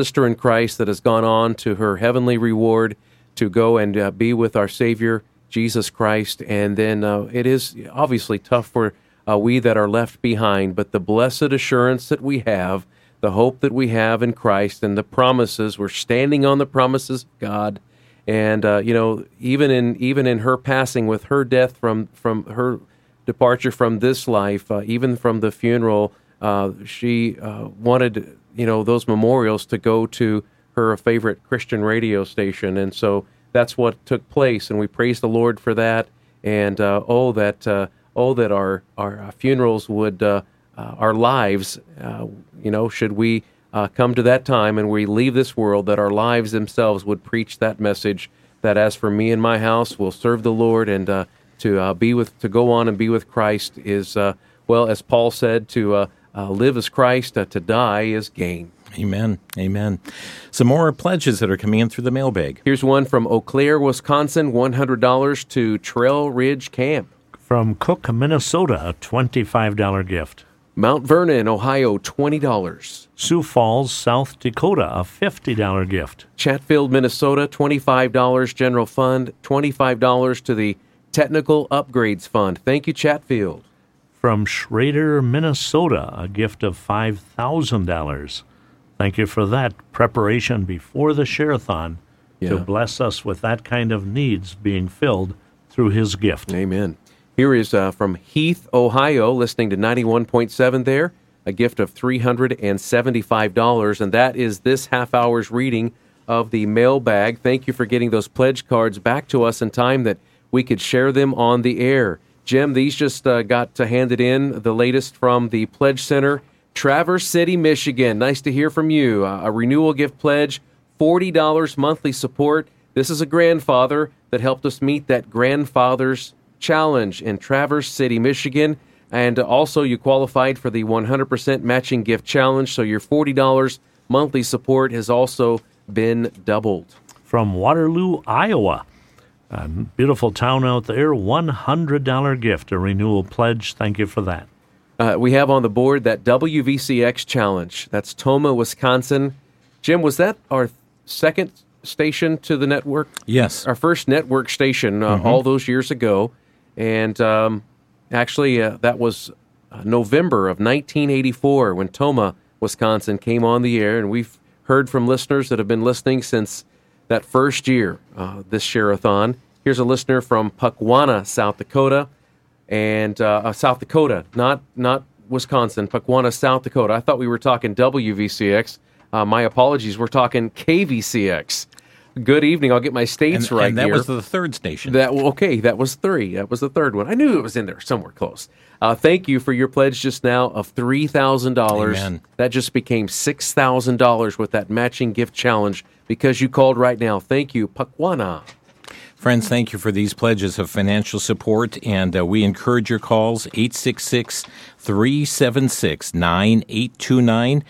sister in Christ that has gone on to her heavenly reward to go and be with our Savior, Jesus Christ. And then it is obviously tough for we that are left behind, but the blessed assurance that we have, the hope that we have in Christ, and the promises, we're standing on the promises of God. And even in her passing, with her death from her departure from this life, even from the funeral, she wanted those memorials to go to her favorite Christian radio station, and so that's what took place. And we praise the Lord for that. And that our funerals would our lives, should we come to that time and we leave this world, that our lives themselves would preach that message, that as for me and my house, we'll serve the Lord, and to go on and be with Christ is, as Paul said, to live as Christ, to die is gain. Amen. Amen. Some more pledges that are coming in through the mailbag. Here's one from Eau Claire, Wisconsin, $100 to Trail Ridge Camp. From Cook, Minnesota, a $25 gift. Mount Vernon, Ohio, $20. Sioux Falls, South Dakota, a $50 gift. Chatfield, Minnesota, $25 General Fund, $25 to the Technical Upgrades Fund. Thank you, Chatfield. From Schrader, Minnesota, a gift of $5,000. Thank you for that preparation before the Share-a-thon to bless us with that kind of needs being filled through his gift. Amen. Here is from Heath, Ohio, listening to 91.7 there, a gift of $375, and that is this half hour's reading of the mailbag. Thank you for getting those pledge cards back to us in time that we could share them on the air. Jim, these just got handed in, the latest from the Pledge Center, Traverse City, Michigan. Nice to hear from you. A renewal gift pledge, $40 monthly support. This is a grandfather that helped us meet that grandfather's challenge in Traverse City, Michigan. And also you qualified for the 100% matching gift challenge, so your $40 monthly support has also been doubled. From Waterloo, Iowa, a beautiful town out there, $100 gift, a renewal pledge. Thank you for that. We have on the board that WVCX challenge. That's Tomah, Wisconsin. Jim, was that our second station to the network? Yes. Our first network station all those years ago. And actually, that was November of 1984 when Tomah, Wisconsin came on the air. And we've heard from listeners that have been listening since that first year, this Share-a-thon. Here's a listener from Puckwana, South Dakota. And South Dakota, not Wisconsin, Puckwana, South Dakota. I thought we were talking WVCX. My apologies, we're talking KVCX. Good evening. I'll get my states right and that here. was the third station. That was 3. That was the third one. I knew it was in there somewhere close. Thank you for your pledge just now of $3,000. Amen. That just became $6,000 with that matching gift challenge because you called right now. Thank you, Puckwana. Friends, thank you for these pledges of financial support, and we encourage your calls, 866-376-9829,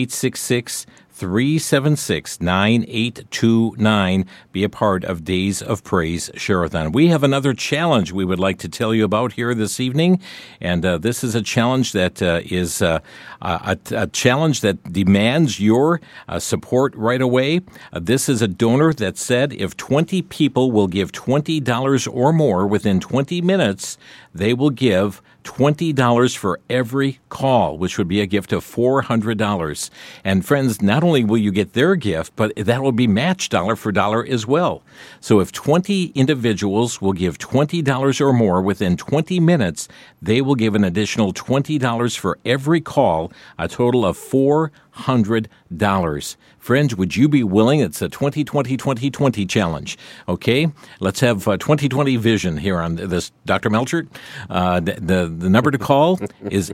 866-376-9829. Be a part of Days of Praise Share-a-thon. We have another challenge we would like to tell you about here this evening, and this is a challenge that is a challenge that demands your support right away. This is a donor that said if 20 people will give $20 or more within 20 minutes, they will give $20 for every call, which would be a gift of $400. And friends, not only will you get their gift, but that will be matched dollar for dollar as well. So if 20 individuals will give $20 or more within 20 minutes, they will give an additional $20 for every call, a total of $400. Friends, would you be willing? It's a 2020 challenge. Okay, let's have 2020 vision here on this. Dr. Melchert, the number to call is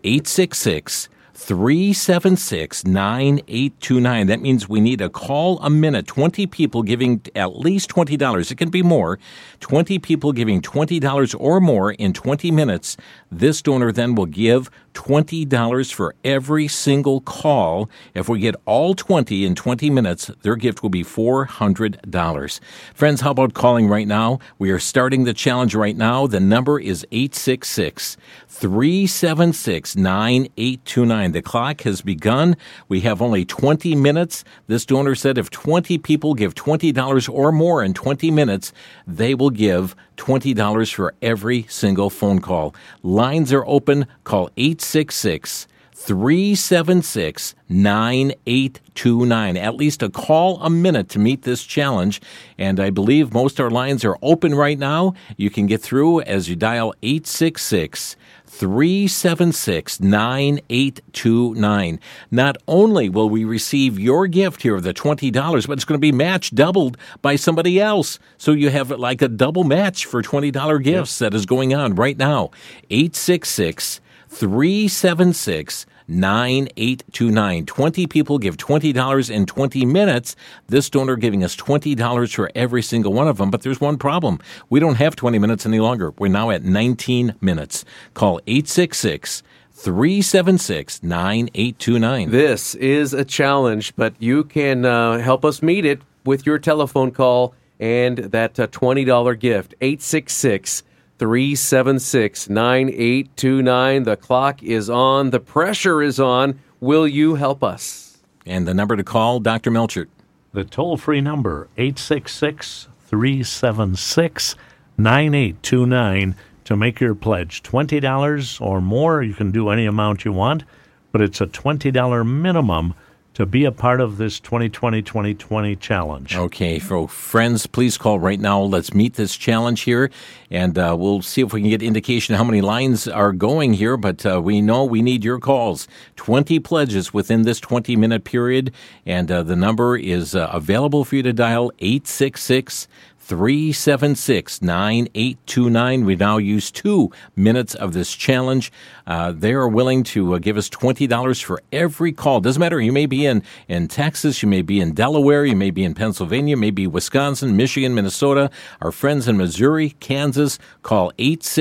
866-376-9829. That means we need a call a minute. 20 people giving at least $20. It can be more. 20 people giving $20 or more in 20 minutes. This donor then will give $20 for every single call. If we get all 20 in 20 minutes, their gift will be $400. Friends, how about calling right now? We are starting the challenge right now. The number is 866-376-9829. The clock has begun. We have only 20 minutes. This donor said if 20 people give $20 or more in 20 minutes, they will give $20 for every single phone call. Lines are open. Call 866-376-9829. At least a call a minute to meet this challenge. And I believe most our lines are open right now. You can get through as you dial 866-376-9829. Not only will we receive your gift here of the $20, but it's going to be matched, doubled by somebody else. So you have like a double match for $20 gifts that is going on right now. 866-376-9829. 20 people give $20 in 20 minutes. This donor giving us $20 for every single one of them. But there's one problem. We don't have 20 minutes any longer. We're now at 19 minutes. Call 866-376-9829. This is a challenge, but you can help us meet it with your telephone call and that $20 gift. 866-376-9829. The clock is on. The pressure is on. Will you help us? And the number to call, Dr. Melchert. The toll-free number, 866-376-9829, to make your pledge. $20 or more. You can do any amount you want, but it's a $20 minimum to be a part of this 2020 challenge. Okay, so friends, please call right now. Let's meet this challenge here, and we'll see if we can get indication how many lines are going here, but we know we need your calls. 20 pledges within this 20-minute period, and the number is available for you to dial 866-376-9829. We now use 2 minutes of this challenge. They are willing to give us $20 for every call. Doesn't matter. You may be in Texas, you may be in Delaware, you may be in Pennsylvania, maybe Wisconsin, Michigan, Minnesota. Our friends in Missouri, Kansas, call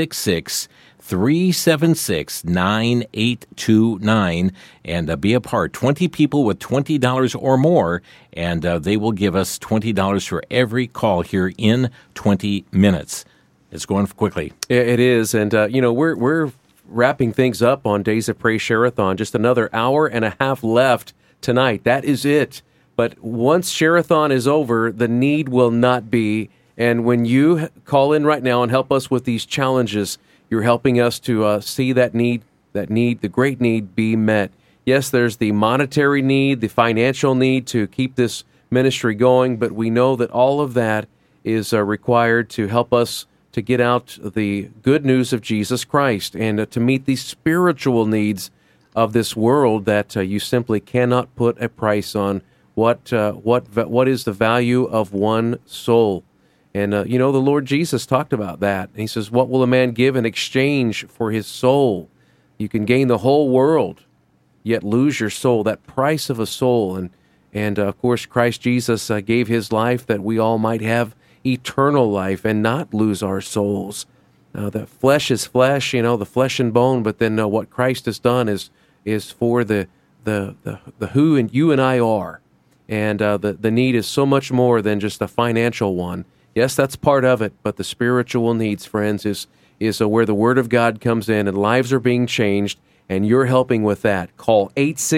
866-376-9829 and be a part. 20 people with $20 or more, and they will give us $20 for every call here in 20 minutes. It's going quickly. It is, and we're wrapping things up on Days of Praise Share-a-thon. Just another hour and a half left tonight. That is it. But once Share-a-thon is over, the need will not be. And when you call in right now and help us with these challenges, you're helping us to see that need, the great need, be met. Yes, there's the monetary need, the financial need to keep this ministry going, but we know that all of that is required to help us to get out the good news of Jesus Christ and to meet the spiritual needs of this world that you simply cannot put a price on. What is the value of one soul? And, the Lord Jesus talked about that. He says, what will a man give in exchange for his soul? You can gain the whole world, yet lose your soul, that price of a soul. And of course, Christ Jesus gave his life that we all might have eternal life and not lose our souls. The flesh is flesh, the flesh and bone, but then what Christ has done is for the who and you and I are. And the need is so much more than just a financial one. Yes, that's part of it, but the spiritual needs, friends, is where the Word of God comes in and lives are being changed, and you're helping with that. Call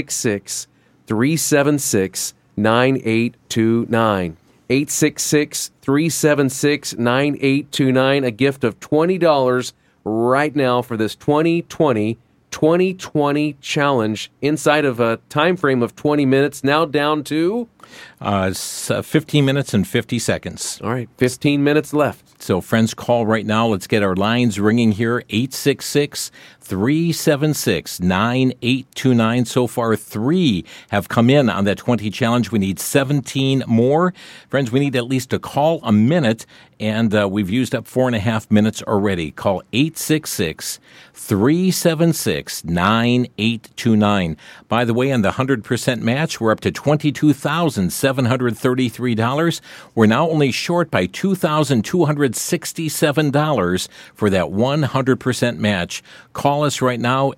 866-376-9829. 866-376-9829, a gift of $20 right now for this 2020 challenge inside of a time frame of 20 minutes, now down to 15 minutes and 50 seconds. All right, 15 minutes left. So, friends, call right now. Let's get our lines ringing here. 866-376-9829. So far, 3 have come in on that 20 challenge. We need 17 more. Friends, we need at least a call a minute, and we've used up 4.5 minutes already. Call 866-376-9829. By the way, on the 100% match, we're up to $22,000. $2,733. We're now only short by $2,267 for that 100% match. Call us right now,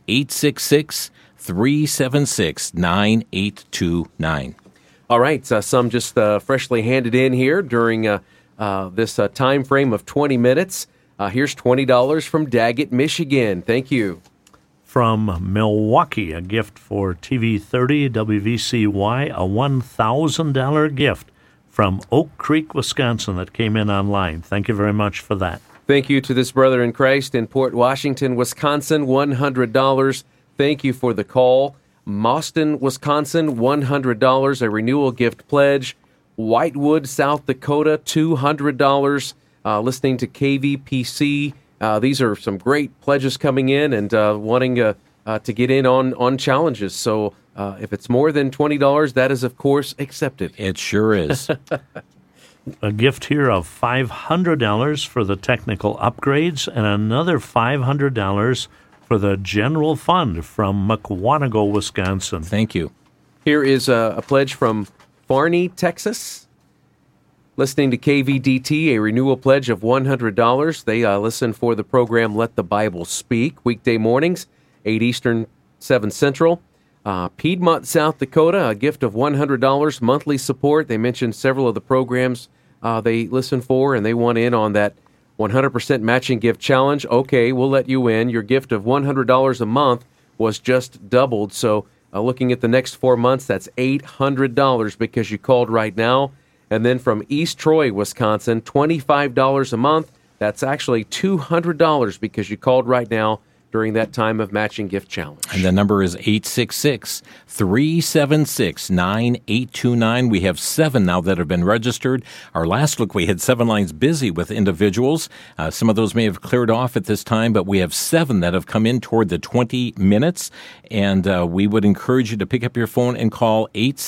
866-376-9829. All right, some just freshly handed in here during this time frame of 20 minutes. Here's $20 from Daggett, Michigan. Thank you. From Milwaukee, a gift for TV30 WVCY, a $1,000 gift from Oak Creek, Wisconsin that came in online. Thank you very much for that. Thank you to this brother in Christ in Port Washington, Wisconsin, $100. Thank you for the call. Mauston, Wisconsin, $100, a renewal gift pledge. Whitewood, South Dakota, $200. Listening to KVPC. These are some great pledges coming in and wanting to get in on challenges. So if it's more than $20, that is, of course, accepted. It sure is. A gift here of $500 for the technical upgrades and another $500 for the general fund from McWanago, Wisconsin. Thank you. Here is a pledge from Farney, Texas. Listening to KVDT, a renewal pledge of $100. They listen for the program Let the Bible Speak, weekday mornings, 8 Eastern, 7 Central. Piedmont, South Dakota, a gift of $100, monthly support. They mentioned several of the programs they listen for, and they want in on that 100% matching gift challenge. Okay, we'll let you in. Your gift of $100 a month was just doubled. So looking at the next 4 months, that's $800 because you called right now. And then from East Troy, Wisconsin, $25 a month. That's actually $200 because you called right now during that time of matching gift challenge. And the number is 866-376-9829. We have 7 now that have been registered. Our last look, we had 7 lines busy with individuals. Some of those may have cleared off at this time, but we have 7 that have come in toward the 20 minutes. And we would encourage you to pick up your phone and call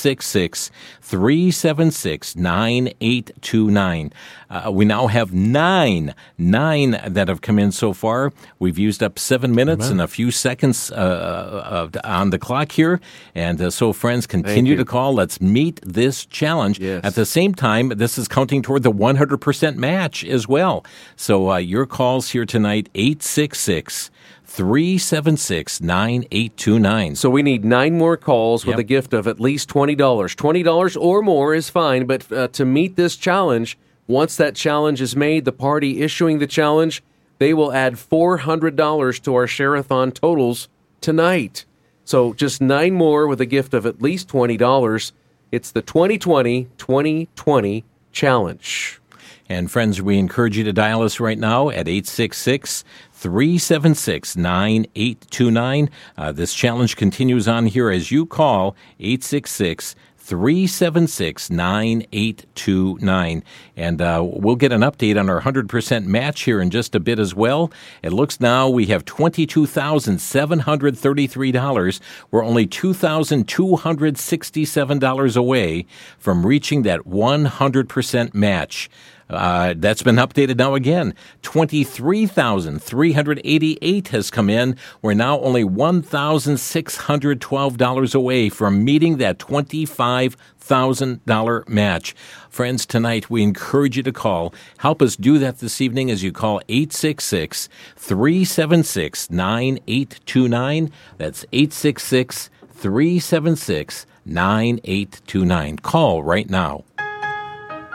866-376-9829. We now have 9 that have come in so far. We've used up 7 minutes and a few seconds on the clock here. And so, friends, continue to call. Let's meet this challenge. Yes. At the same time, this is counting toward the 100% match as well. So your calls here tonight, 866-376-9829. So we need 9 more calls with a gift of at least $20. $20 or more is fine, but to meet this challenge, once that challenge is made, the party issuing the challenge, they will add $400 to our Share-a-thon totals tonight. So just 9 more with a gift of at least $20. It's the 2020 challenge. And friends, we encourage you to dial us right now at 866-376-9829. This challenge continues on here as you call 866-376-9829. And we'll get an update on our 100% match here in just a bit as well. It looks now we have $22,733. We're only $2,267 away from reaching that 100% match. That's been updated now again. $23,388 has come in. We're now only $1,612 away from meeting that $25,000 match. Friends, tonight we encourage you to call. Help us do that this evening as you call 866-376-9829. That's 866-376-9829. Call right now.